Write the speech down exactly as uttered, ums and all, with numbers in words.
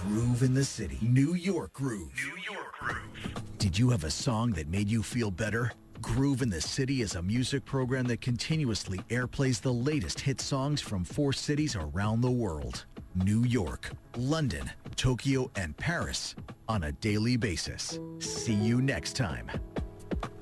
Groove in the City. New York Groove. New York Groove. Did you have a song that made you feel better? Groove in the City is a music program that continuously airplays the latest hit songs from four cities around the world. New York, London, Tokyo, and Paris on a daily basis. See you next time.